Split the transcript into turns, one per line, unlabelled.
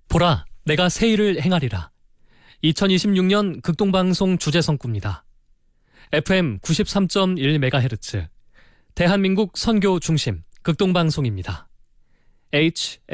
보라, 내가 새 일을 행하리라. 2026년 극동방송 주제성구입니다. FM 93.1MHz, 대한민국 선교 중심 극동방송입니다.